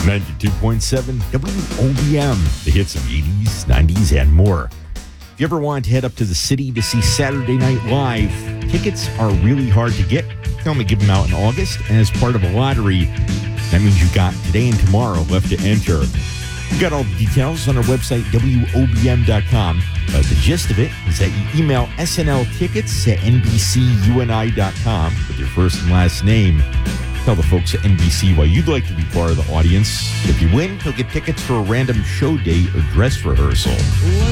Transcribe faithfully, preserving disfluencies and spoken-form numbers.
ninety-two point seven W O B M, the hits of eighties, nineties, and more. If you ever want to head up to the city to see Saturday Night Live, tickets are really hard to get. They only give them out in August, and as part of a lottery, that means you've got today and tomorrow left to enter. We've got all the details on our website, W O B M dot com. Uh, the gist of it is that you email S N L tickets at N B C U N I dot com with your first and last name. Tell the folks at N B C why you'd like to be part of the audience. If you win, you'll get tickets for a random show date or dress rehearsal.